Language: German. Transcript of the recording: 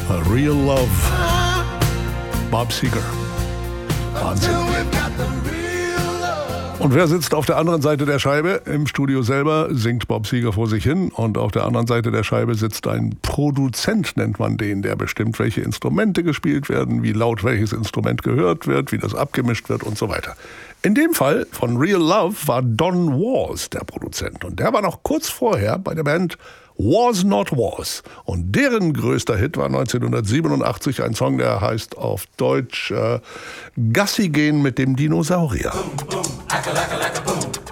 Real Love. Bob Seger. Wahnsinn. Und wer sitzt auf der anderen Seite der Scheibe? Im Studio selber singt Bob Seger vor sich hin und auf der anderen Seite der Scheibe sitzt ein Produzent, nennt man den, der bestimmt, welche Instrumente gespielt werden, wie laut welches Instrument gehört wird, wie das abgemischt wird und so weiter. In dem Fall von Real Love war Don Was der Produzent und der war noch kurz vorher bei der Band Was Not Was. Und deren größter Hit war 1987 ein Song, der heißt auf Deutsch Gassi gehen mit dem Dinosaurier. Boom, boom, acca, lacka, lacka, boom.